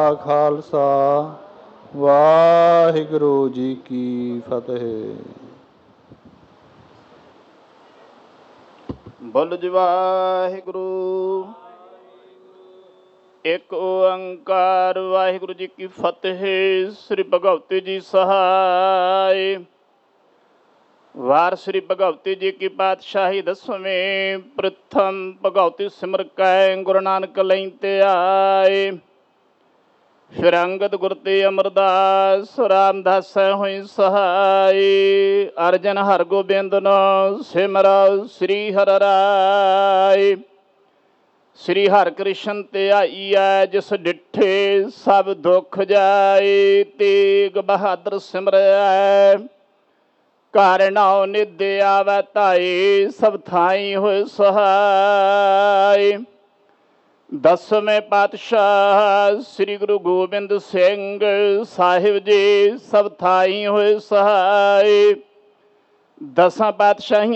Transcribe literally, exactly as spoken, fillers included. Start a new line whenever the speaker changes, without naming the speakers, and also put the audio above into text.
ਖਾਲਸਾ ਵਾਹਿਗੁਰੂ ਜੀ ਕੀ ਫਤਿਹ।
ਬੋਲੋ ਜੀ ਵਾਹਿਗੁਰੂ। ਇੱਕ ਓੰਕਾਰ ਵਾਹਿਗੁਰੂ ਜੀ ਕੀ ਫਤਿਹ। ਸ੍ਰੀ ਭਗਵਤੀ ਜੀ ਸਹਾਇ। ਵਾਰ ਸ੍ਰੀ ਭਗਵਤੀ ਜੀ ਕੀ ਪਾਤਸ਼ਾਹੀ ਦਸਵੇਂ। ਪ੍ਰਥਮ ਭਗਵਤੀ ਸਿਮਰ ਕੈ ਗੁਰੂ ਨਾਨਕ ਲਈ ਤੇ ਆਏ। ਫਿਰ ਅੰਗਦ ਗੁਰ ਤੇ ਅਮਰਦਾਸ ਰਾਮਦਾਸ ਹੋਈ ਸਹਾਈ। ਅਰਜਨ ਹਰ ਗੋਬਿੰਦ ਨੋ ਸਿਮਰੋ ਸ੍ਰੀ ਹਰਿ ਰਾਇ। ਸ੍ਰੀ ਹਰਿ ਕ੍ਰਿਸ਼ਨ ਤੇ ਆਈਐ ਜਿਸ ਡਿਠੇ ਸਭ ਦੁੱਖ ਜਾਏ। ਤੇਗ ਬਹਾਦਰ ਸਿਮਰੈ ਘਰ ਨਾਉ ਨਿਧ ਆਵੈ ਧਾਈ। ਸਭ ਥਾਈ ਹੋਏ ਸਹਾਈ। ਦਸਵੇਂ ਪਾਤਸ਼ਾਹ ਸ੍ਰੀ ਗੁਰੂ ਗੋਬਿੰਦ ਸਿੰਘ ਸਾਹਿਬ ਜੀ ਸਭ ਥਾਈ ਹੋਏ ਸਹਾਈ। ਦਸਾਂ ਪਾਤਸ਼ਾਹੀਆਂ